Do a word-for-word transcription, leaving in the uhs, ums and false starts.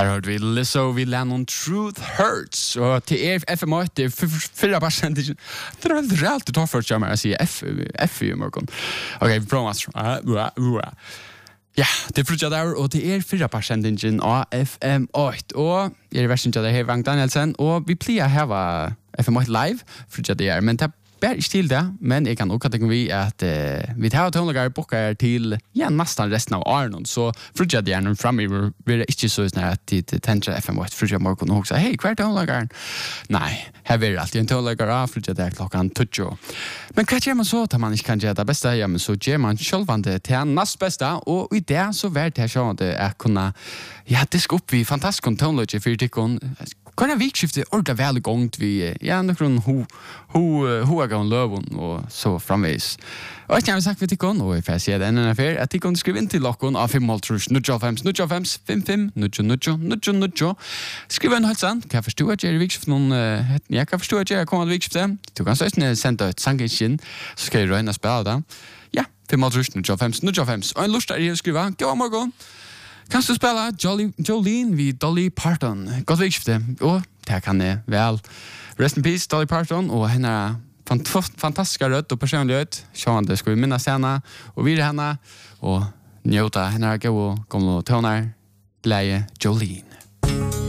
Her hørte vi Lizzo, vi Lennon Truth Hurts, og til er F M åtte, det er fyra prosent, det er reelt det tar først jeg å si F, F i morgen. Ok, vi prøver master. Ja, det er frutja der, og det er fyra prosent av F M åtte, og jeg er versen til det her, Vang Danielsen, og vi pleier å ha F M åtte live, frutja det er, men det er ikke til det, men jeg kan også tenke vi at uh, vi tar tonelager bokker til ja, nesten resten av Arnon, så frutja det gjerne fremme, vi er ikke så sånn at de tenker F M åtte, frutja morgen og sier, hei, hver er tonelageren? Nei, her er alltid en tonelager av, frutja det er klokken tutjo. Men hva gjør man så, tar man ikke kan gjøre det beste, ja, men så gjør man selvvande til nest beste, og i det så vært det sånn at jeg kunne, ja, diske opp vi fantastisk tonelager for tikkene, Kan jag vikskifte orda väl gångt vi ja någon ho ho ho är gång lövon och så framvis. Och jag har sagt vi tycker och if jag ser den en affär att tycker skriv in till lockon av fem multrus nutjo fem nutjo fem fem fem nutjo nutjo nutjo nutjo skriv en halsan kan förstå att jag vikskifte någon jag kan förstå att jag kommer att vikskifte du kan så sen sända ett sangeskin så ska jag röna spela där. Ja, fem multrus nutjo fem nutjo fem och en lust att jag skriva gå morgon Kan du spela Jolly, Jolene vid Dolly Parton? Godt vikskifte. Og det kan jeg vel. Rest in peace, Dolly Parton. Og henne er fant fantastiska rødt og personlig rødt. Sjåan, det skal vi minnes henne. Og vire henne. Og njøta henne er gode gamle tøner. Gleie Jolene.